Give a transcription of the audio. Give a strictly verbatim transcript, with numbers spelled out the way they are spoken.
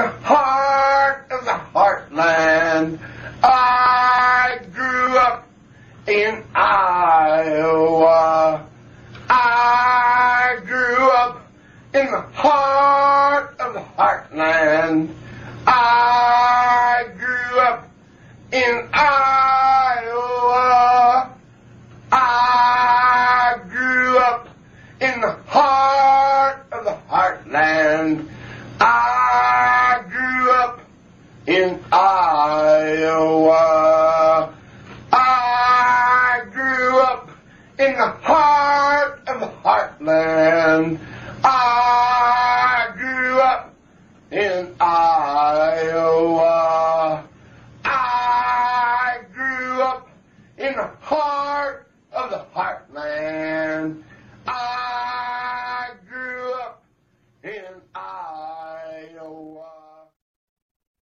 the heart of the heartland. I grew up in Iowa. I grew up in the heart of the heartland. I grew up in Iowa. I grew up in the heart of the heartland. I grew up in Iowa. I grew up in the heart of the heartland. I grew up in Iowa.